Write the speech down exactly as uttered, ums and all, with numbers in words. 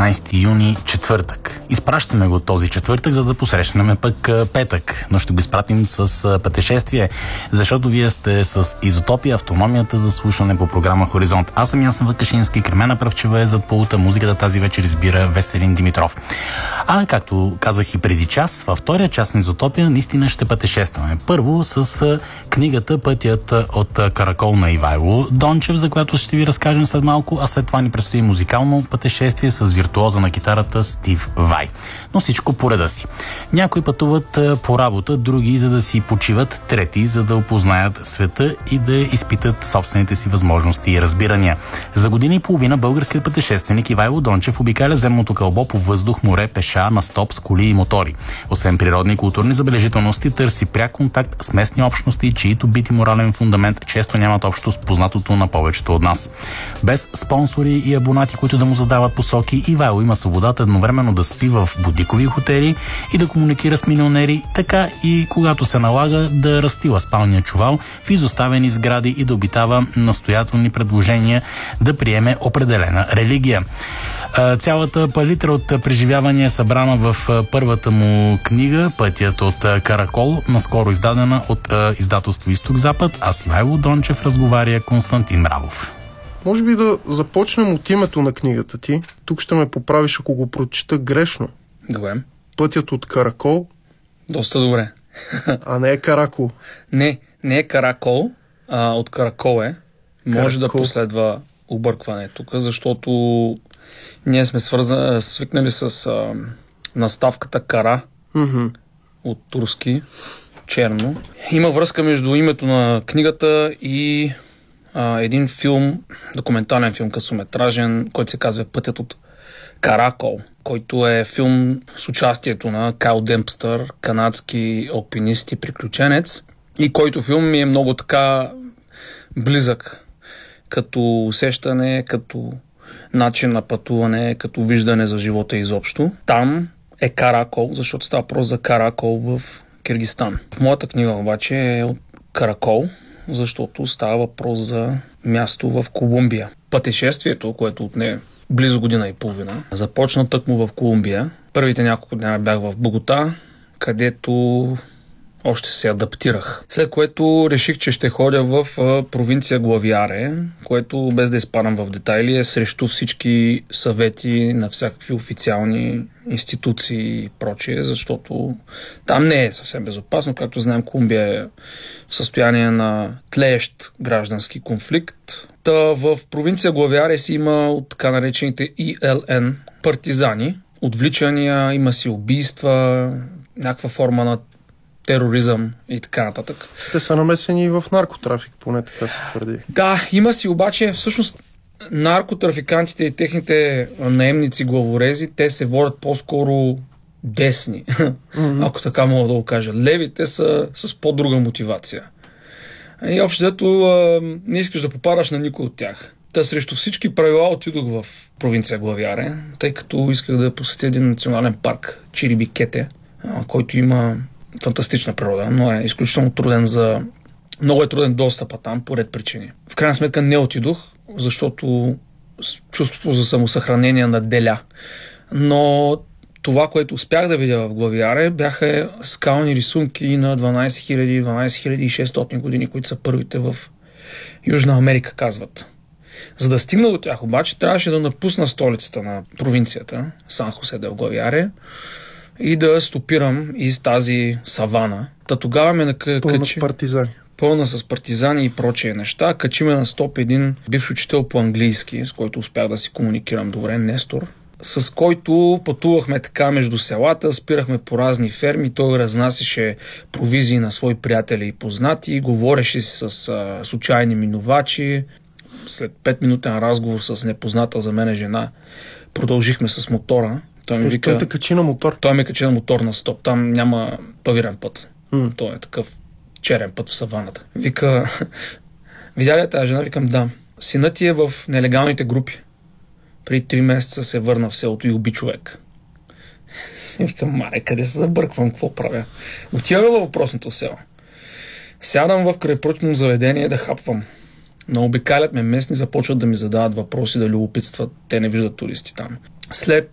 осемнайсети юни, четвъртък. Изпращаме го този четвъртък, за да посрещнем пък петък, но ще го изпратим с пътешествие, защото вие сте с Изотопия, автономията за слушане по програма Хоризонт. Аз съм Ясен Вакашински, Кремена Пръвчева е зад пулта, музиката тази вечер избира Веселин Димитров. А, както казах и преди час, във втория час на Изотопия наистина ще пътешестваме. Първо с книгата Пътят от Каракол на Ивайло Дончев, за която ще ви разкажем след малко, а след това ни предстои музикално пътешествие с виртуоза на китарата Стив Вай. Но всичко по реда си. Някои пътуват по работа, други за да си почиват, трети за да опознаят света и да изпитат собствените си възможности и разбирания. За година и половина българският пътешественик Ивайло Дончев обикаля земното кълбо по въздух, море, пеша, на стоп с коли и мотори. Освен природни и културни забележителности, търси пряк контакт с местни общности, чието бит и морален фундамент често нямат общо с познатото на повечето от нас. Без спонсори и абонати, които да му задават посоки, Ивайло има свободата едновременно да спи в будикови хотели и да комуникира с милионери, така и когато се налага да разстила спалния чувал в изоставени сгради и да обитава настоятелни предложения да приеме определена религия. Цялата палитра от преживявания е събрана в първата му книга Пътят от Каракол, наскоро издадена от издателство Изток-Запад, а с Ивайло Дончев разговаря Константин Мравов. Може би да започнем от името на книгата ти. Тук ще ме поправиш, ако го прочита грешно. Добре. Пътят от Каракол. Доста добре. А не е Каракол. Не, не е Каракол, а от Каракол е. Може Каракол. да последва объркване тук, защото ние сме свързани, свикнали с а, наставката Кара Mm-hmm. от турски, черно. Има връзка между името на книгата и а, един филм, документален филм, късометражен, който се казва Пътят от Каракол, който е филм с участието на Кайл Демпстър, канадски алпинист и приключенец, и който филм ми е много така близък като усещане, като начин на пътуване, като виждане за живота изобщо. Там е Каракол, защото става въпрос за Каракол в Киргизстан. В моята книга обаче е от Каракол, защото става въпрос за място в Колумбия. Пътешествието, което отне близо година и половина, започна тъкмо в Колумбия. Първите няколко дни бях в Богота, където още се адаптирах. След което реших, че ще ходя в провинция Главиаре, което, без да изпадам в детайли, е срещу всички съвети на всякакви официални институции и прочие, защото там не е съвсем безопасно. Както знаем, Колумбия е в състояние на тлеещ граждански конфликт. Та в провинция Главиаре си има от така наречените И Ел Ен партизани, отвличания, има си убийства, някаква форма на тероризъм и така нататък. Те са намесени и в наркотрафик, поне така се твърди. Да, има си обаче, всъщност, наркотрафикантите и техните наемници главорези, те се водят по-скоро десни, mm-hmm. ако така мога да го кажа. Левите са с по-друга мотивация. И общо взето не искаш да попадаш на никой от тях. Та срещу всички правила отидох в провинция Главиаре, тъй като исках да посетя един национален парк, Чирибикете, който има фантастична природа, но е изключително труден за... Много е труден достъпа там, по ред причини. В крайна сметка не отидох, защото чувството за самосъхранение наделя. Но това, което успях да видя в Главиаре, бяха скални рисунки на дванайсет хиляди - дванайсет хиляди и шестстотин години, които са първите в Южна Америка, казват. За да стигна до тях обаче, трябваше да напусна столицата на провинцията, Сан Хосе де Главиаре, и да стопирам из тази савана. Та тогава ме накачи... Пълна с партизани. Пълна с партизани и прочие неща. Качи ме на стоп един бивш учител по английски, с който успях да си комуникирам добре, Нестор, с който пътувахме така между селата, спирахме по разни ферми, той разнасяше провизии на свои приятели и познати, говореше си с а, случайни минувачи. След пет минутен разговор с непозната за мен жена, продължихме с мотора. Той ми вика, той те качи на мотор? Той ме качи на мотор на стоп. Там няма павирен път. Mm. Той е такъв черен път в саваната. Вика, видя ли тази жена? Викам, да. Синът ти е в нелегалните групи. Преди три месеца се върна в селото и уби човек. Викам, маре, къде се забърквам? Какво правя? Отивам във въпросното село. Сядам в крайпрочно заведение да хапвам. Наобикалят ме местни, започват да ми задават въпроси, да любопитстват. Те не виждат туристи там. След